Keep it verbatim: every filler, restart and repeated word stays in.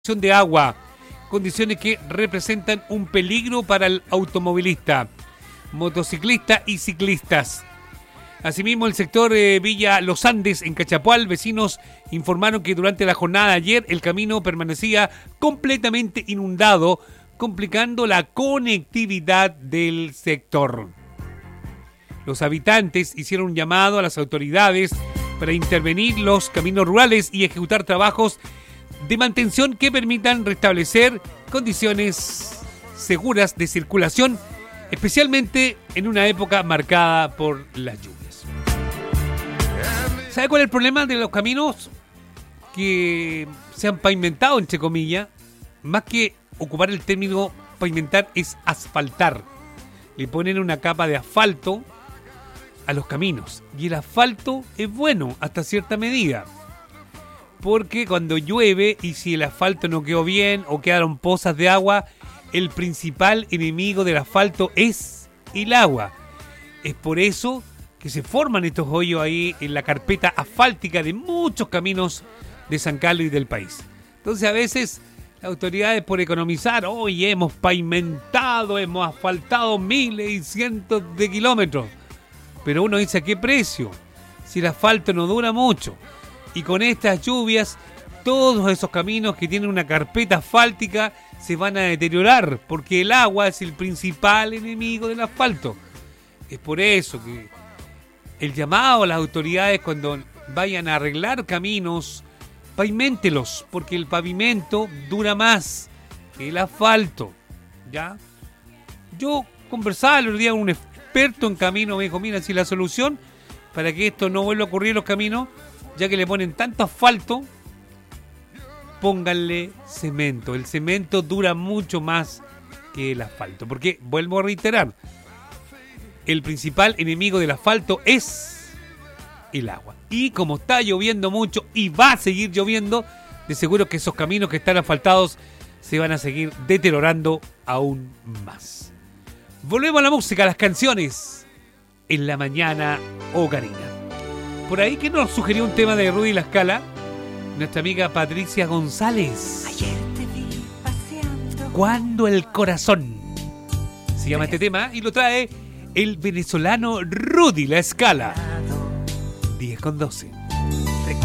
de agua, condiciones que representan un peligro para el automovilista, motociclista y ciclistas. Asimismo, el sector eh, Villa Los Andes, en Cachapual, vecinos informaron que durante la jornada de ayer el camino permanecía completamente inundado, complicando la conectividad del sector. Los habitantes hicieron un llamado a las autoridades para intervenir los caminos rurales y ejecutar trabajos de mantención que permitan restablecer condiciones seguras de circulación, especialmente en una época marcada por las lluvias. ¿Sabe cuál es el problema de los caminos que se han pavimentado, entre comillas? Más que ocupar el término pavimentar, es asfaltar. Le ponen una capa de asfalto a los caminos. Y el asfalto es bueno hasta cierta medida. Porque cuando llueve y si el asfalto no quedó bien o quedaron pozas de agua, el principal enemigo del asfalto es el agua. Es por eso que se forman estos hoyos ahí en la carpeta asfáltica de muchos caminos de San Carlos y del país. Entonces a veces las autoridades, por economizar, hoy hemos pavimentado, hemos asfaltado miles y cientos de kilómetros. Pero uno dice, ¿a qué precio? Si el asfalto no dura mucho. Y con estas lluvias, todos esos caminos que tienen una carpeta asfáltica se van a deteriorar, porque el agua es el principal enemigo del asfalto. Es por eso que el llamado a las autoridades cuando vayan a arreglar caminos, paviméntelos, porque el pavimento dura más que el asfalto. ¿Ya? Yo conversaba el otro día con un experto en camino, me dijo, mira, si la solución para que esto no vuelva a ocurrir en los caminos, ya que le ponen tanto asfalto, pónganle cemento. El cemento dura mucho más que el asfalto. Porque, vuelvo a reiterar, el principal enemigo del asfalto es el agua. Y como está lloviendo mucho y va a seguir lloviendo, de seguro que esos caminos que están asfaltados se van a seguir deteriorando aún más. Volvemos a la música, a las canciones en la mañana hogarina. Por ahí que nos sugirió un tema de Rudy La Scala, nuestra amiga Patricia González. Ayer te vi paseando. Cuando el corazón se llama este tema y lo trae el venezolano Rudy La Scala. diez con doce.